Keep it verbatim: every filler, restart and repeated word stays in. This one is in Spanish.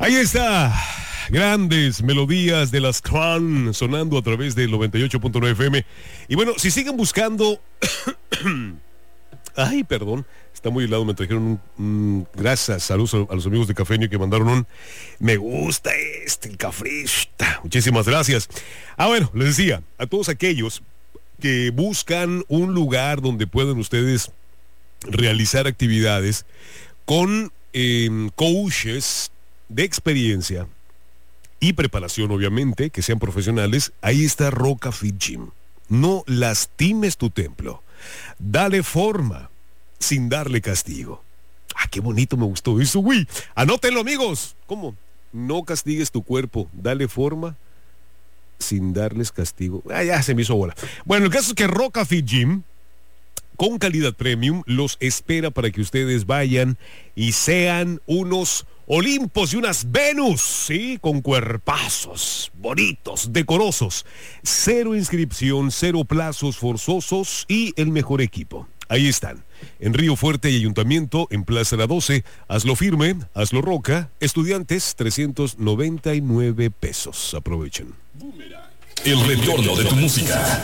Ahí está. Grandes melodías de las Crown sonando a través del noventa y ocho punto nueve F M. Y bueno, si siguen buscando... Ay, perdón, está muy helado, me trajeron un... un gracias, saludos a, a los amigos de Cafeño que mandaron un... Me gusta este, el café. Muchísimas gracias. Ah, bueno, les decía, a todos aquellos que buscan un lugar donde puedan ustedes realizar actividades con eh, coaches de experiencia y preparación, obviamente, que sean profesionales, ahí está Roca Fit Gym. No lastimes tu templo. Dale forma sin darle castigo. Ah, qué bonito, me gustó eso, güey. Anótenlo, amigos. ¿Cómo? No castigues tu cuerpo. Dale forma sin darles castigo. Ah, ya se me hizo bola. Bueno, el caso es que Roca Fit Gym, con calidad premium, los espera para que ustedes vayan y sean unos Olimpos y unas Venus, ¿sí? Con cuerpazos bonitos, decorosos. Cero inscripción, cero plazos forzosos y el mejor equipo. Ahí están. En Río Fuerte y Ayuntamiento, en Plaza La doce. Hazlo firme, hazlo Roca. Estudiantes, trescientos noventa y nueve pesos. Aprovechen. El retorno de tu música.